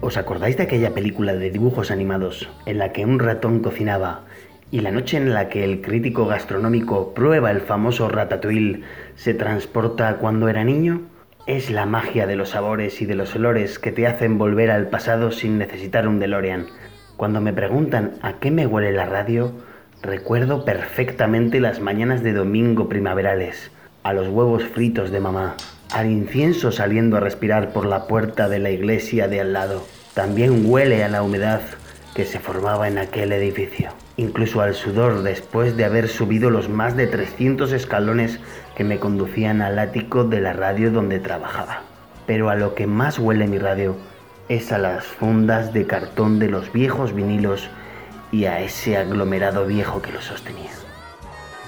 ¿Os acordáis de aquella película de dibujos animados en la que un ratón cocinaba y la noche en la que el crítico gastronómico prueba el famoso ratatouille se transporta a cuando era niño? Es la magia de los sabores y de los olores que te hacen volver al pasado sin necesitar un DeLorean. Cuando me preguntan a qué me huele la radio, recuerdo perfectamente las mañanas de domingo primaverales, a los huevos fritos de mamá, al incienso saliendo a respirar por la puerta de la iglesia de al lado. También huele a la humedad que se formaba en aquel edificio, incluso al sudor después de haber subido los más de 300 escalones que me conducían al ático de la radio donde trabajaba. Pero a lo que más huele mi radio es a las fundas de cartón de los viejos vinilos y a ese aglomerado viejo que los sostenía.